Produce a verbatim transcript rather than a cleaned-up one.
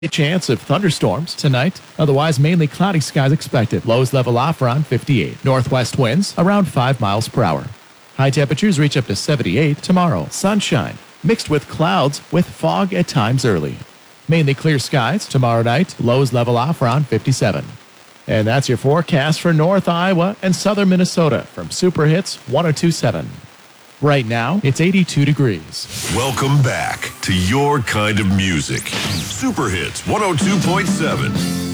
A chance of thunderstorms tonight. Otherwise, mainly cloudy skies expected. Lows level off around fifty-eight. Northwest winds around five miles per hour. High temperatures reach up to seventy-eight tomorrow. Sunshine mixed with clouds with fog at times early. Mainly clear skies tomorrow night. Lows level off around fifty-seven. And that's your forecast for North Iowa and Southern Minnesota from Super Hits one oh two point seven. Right now, it's eighty-two degrees. Welcome back to your kind of music. Super Hits one oh two point seven.